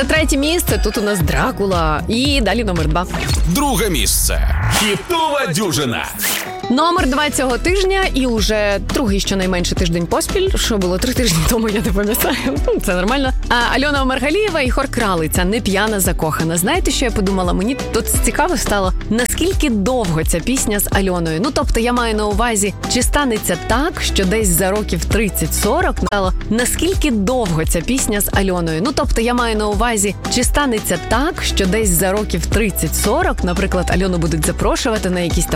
Це 3 місце, тут у нас Дракула. І далі номер 2. 2 місце. Хітова дюжина. Номер 2 цього тижня і уже другий щонайменше тиждень поспіль. Що було 3 тижні тому, я не пам'ятаю. Це нормально. Альона Омаргалієва і Хор Кралиця «Не п'яна закохана». Знаєте, що я подумала? Мені тут цікаво стало, наскільки довго ця пісня з Альоною. Тобто я маю на увазі, чи станеться так, що десь за років 30-40 стало, наскільки довго ця пісня з Альоною. Тобто я маю на увазі, чи станеться так, що десь за років 30-40, наприклад, Альону будуть запрошувати на якісь